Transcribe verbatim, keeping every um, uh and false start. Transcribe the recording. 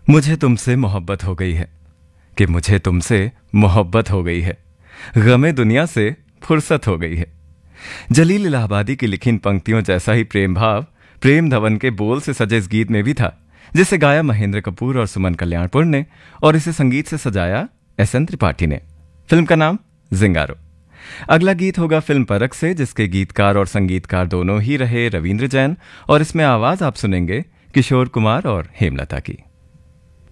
मुझे तुमसे मोहब्बत हो गई है कि मुझे तुमसे मोहब्बत हो गई है, गमे दुनिया से फुर्सत हो गई है। जलील इलाहाबादी की लिखी इन पंक्तियों जैसा ही प्रेम भाव प्रेम धवन के बोल से सजे इस गीत में भी था, जिसे गाया महेंद्र कपूर और सुमन कल्याणपुर ने, और इसे संगीत से सजाया एस एन त्रिपाठी ने। फिल्म का नाम जिंगारो। अगला गीत होगा फिल्म परख से, जिसके गीतकार और संगीतकार दोनों ही रहे रविंद्र जैन, और इसमें आवाज आप सुनेंगे किशोर कुमार और हेमलता की।